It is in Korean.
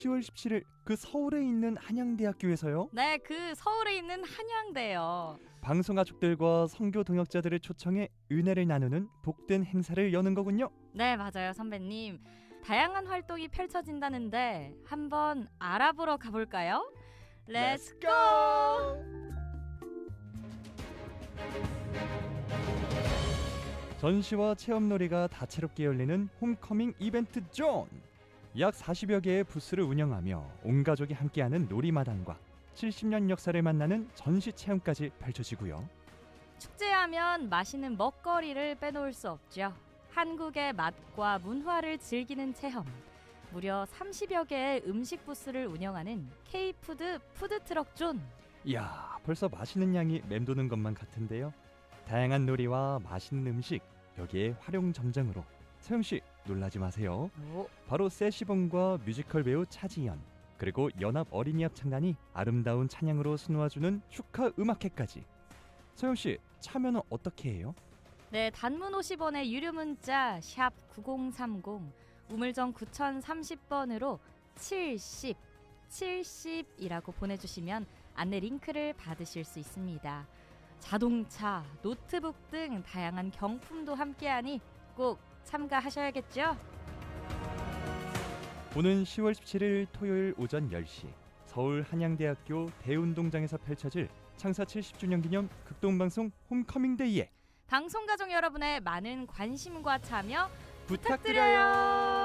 10월 17일 그 서울에 있는 한양대학교에서요. 네, 그 서울에 있는 한양대요. 방송가족들과 선교 동역자들을 초청해 은혜를 나누는 복된 행사를 여는 거군요. 네, 맞아요, 선배님. 다양한 활동이 펼쳐진다는데 한번 알아보러 가볼까요? Let's go! 전시와 체험놀이가 다채롭게 열리는 홈커밍 이벤트 존! 약 40여 개의 부스를 운영하며 온 가족이 함께하는 놀이마당과 70년 역사를 만나는 전시 체험까지 펼쳐지고요. 축제하면 맛있는 먹거리를 빼놓을 수 없죠. 한국의 맛과 문화를 즐기는 체험. 무려 30여 개의 음식 부스를 운영하는 K푸드 푸드트럭 존. 이야, 벌써 맛있는 양이 맴도는 것만 같은데요. 다양한 놀이와 맛있는 음식, 여기에 활용 점정으로 서영씨 놀라지 마세요. 바로 세시봉과 뮤지컬 배우 차지연, 그리고 연합 어린이 합창단이 아름다운 찬양으로 수놓아주는 축하 음악회까지. 서영씨, 참여는 어떻게 해요? 네, 단문 50원의 유료 문자 샵 9030 우물정 9030번으로 70이라고 보내주시면 안내 링크를 받으실 수 있습니다. 자동차, 노트북 등 다양한 경품도 함께하니 꼭 참가하셔야겠죠? 오는 10월 17일 토요일 오전 10시 서울 한양대학교 대운동장에서 펼쳐질 창사 70주년 기념 극동방송 홈커밍데이에 방송가족 여러분의 많은 관심과 참여 부탁드려요.